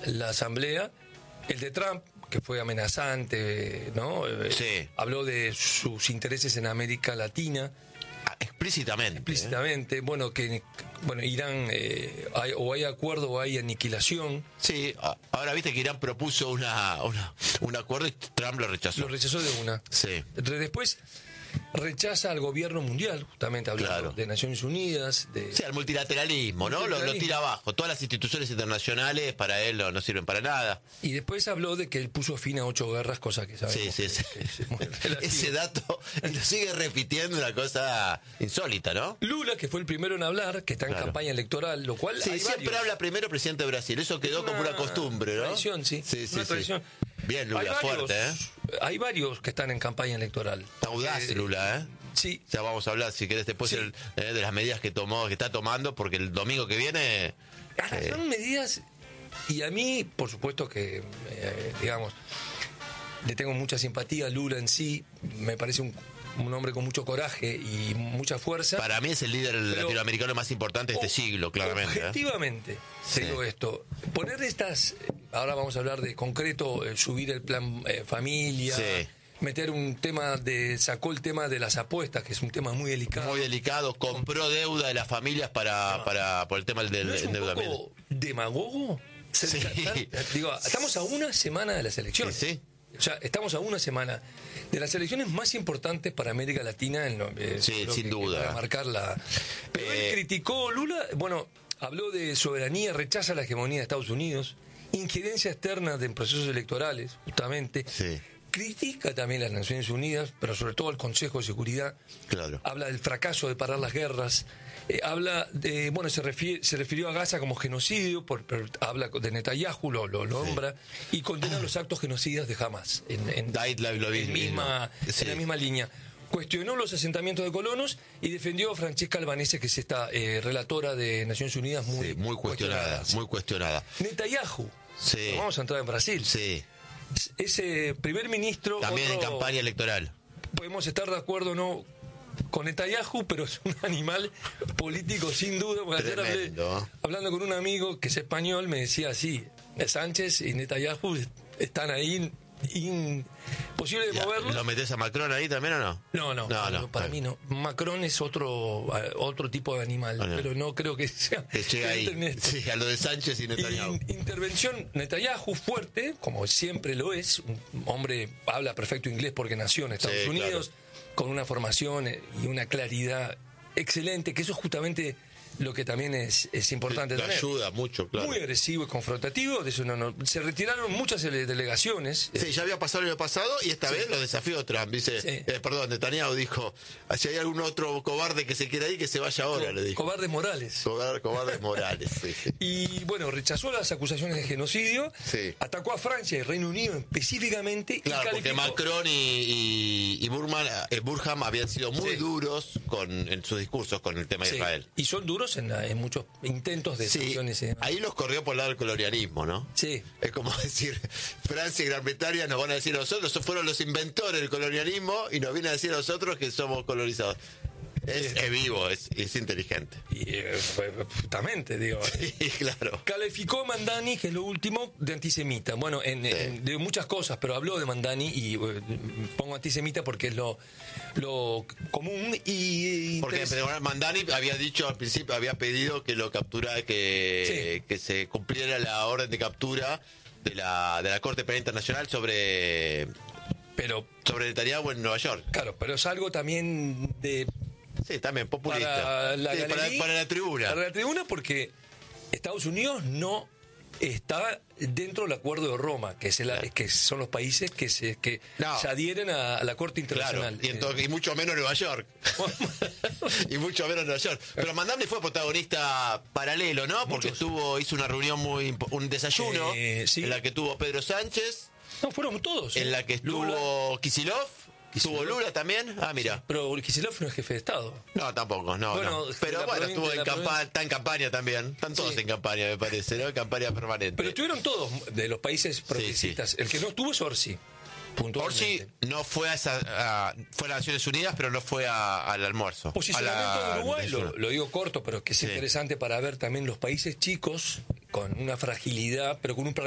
la asamblea. El de Trump, que fue amenazante, ¿no? Sí. Habló de sus intereses en América Latina. Explícitamente. Bueno, Irán, hay acuerdo o hay aniquilación. Sí, ahora viste que Irán propuso un acuerdo y Trump lo rechazó. Lo rechazó de una. Sí. Después rechaza al gobierno mundial, justamente hablando de Naciones Unidas. Sí, al multilateralismo, ¿no? Lo tira abajo. Todas las instituciones internacionales para él no sirven para nada. Y después habló de que él puso fin a 8 guerras, cosa que sabemos. Sí. Ese dato lo sigue repitiendo, una cosa insólita, ¿no? Lula, que fue el primero en hablar, que está en campaña electoral, lo cual Sí, siempre habla primero presidente de Brasil. Eso quedó como una costumbre, ¿no? Tradición, sí. Una tradición. Bien, Lula, fuerte, ¿eh? Hay varios que están en campaña electoral. Está audaz, Lula, ¿eh? Sí. Ya vamos a hablar, si querés, después de las medidas que está tomando, porque el domingo que viene... Son medidas, y a mí, por supuesto que, digamos, le tengo mucha simpatía a Lula en sí, me parece un hombre con mucho coraje y mucha fuerza. Para mí es el líder latinoamericano más importante de este siglo, claramente. Objetivamente, digo esto. Poner ahora vamos a hablar de concreto, subir el plan familia, meter un tema sacó el tema de las apuestas, que es un tema muy delicado. Muy delicado, compró deuda de las familias por el tema del endeudamiento. ¿No es un poco demagogo? Sí. Estamos a una semana de las elecciones. Sí. O sea, estamos a una semana de las elecciones más importantes para América Latina. Sin duda. Para marcarla. Pero él criticó, Lula, habló de soberanía, rechaza la hegemonía de Estados Unidos, injerencia externa en procesos electorales, justamente. Sí. Critica también las Naciones Unidas, pero sobre todo al Consejo de Seguridad. Claro. Habla del fracaso de parar las guerras. Habla de, se refirió a Gaza como genocidio, pero habla de Netanyahu, lo nombra, y condena los actos genocidas de Hamas en la misma línea. Cuestionó los asentamientos de colonos y defendió a Francesca Albanese, que es esta relatora de Naciones Unidas muy cuestionada. Netanyahu, vamos a entrar en Brasil. Sí. Ese primer ministro... También en campaña electoral. Podemos estar de acuerdo o no con Netanyahu, pero es un animal político sin duda. Ayer hablando con un amigo que es español, me decía así, Sánchez y Netanyahu están ahí, imposible de moverlos. ¿Lo metés a Macron ahí también o no? No, para mí no. Macron es otro tipo de animal, pero no creo que sea... Que llega ahí, a lo de Sánchez y Netanyahu. Intervención Netanyahu fuerte, como siempre lo es, un hombre habla perfecto inglés porque nació en Estados Unidos, con una formación y una claridad excelente, que eso es justamente lo que también es importante tener. Ayuda mucho, claro. Muy agresivo y confrontativo, de eso se retiraron muchas delegaciones. Sí, ya había pasado el año pasado y esta vez lo desafió Trump. Dice, Netanyahu dijo, si hay algún otro cobarde que se quiera ir, que se vaya ahora, le dijo. Cobardes Morales. Cobardes Morales, sí. Y rechazó las acusaciones de genocidio, atacó a Francia y Reino Unido específicamente. Claro, porque Macron y Burham habían sido muy duros en sus discursos con el tema de Israel. Y son duros en muchos intentos de sanciones. Ahí los corrió por el lado del colonialismo, ¿no? Sí. Es como decir, Francia y Gran Bretaña nos van a decir a nosotros, fueron los inventores del colonialismo y nos vienen a decir a nosotros que somos colonizados. Es vivo, es inteligente. Y justamente, digo. Sí, claro. Calificó a Mandani, que es lo último, de antisemita. Bueno, de muchas cosas, pero habló de Mandani y pongo antisemita porque es lo común. Porque Mandani había dicho al principio, había pedido que lo capturara, que se cumpliera la orden de captura de la Corte Penal Internacional sobre Netanyahu en Nueva York. Claro, pero es algo también de... Sí, también populista. Para la tribuna. Para la tribuna, porque Estados Unidos no está dentro del Acuerdo de Roma, que son los países que se adhieren a la Corte Internacional. Claro, y mucho menos Nueva York. Pero Mandani fue protagonista paralelo, ¿no? Porque hizo una reunión un desayuno en la que tuvo Pedro Sánchez. No, fueron todos. En la que estuvo Kicillof. ¿Tuvo Lula también? Mira. Sí, pero Kicillof no es jefe de Estado. No, tampoco, no. Pero estuvo está en campaña también. Están todos en campaña, me parece, ¿no? En campaña permanente. Pero estuvieron todos de los países progresistas. El que no estuvo es Orsi. Orsi no fue fue a las Naciones Unidas, pero no fue al almuerzo. Posicionamiento de Uruguay, lo digo corto, pero que es interesante para ver también los países chicos con una fragilidad, pero con un